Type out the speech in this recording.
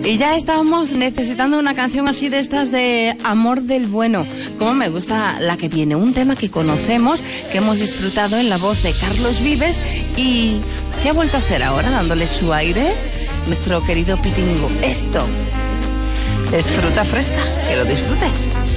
Y ya estábamos necesitando una canción así de estas de amor del bueno. Como me gusta la que viene, un tema que conocemos, que hemos disfrutado en la voz de Carlos Vives y que ha vuelto a hacer ahora, dándole su aire, nuestro querido Pitingo. Esto es fruta fresca, que lo disfrutes.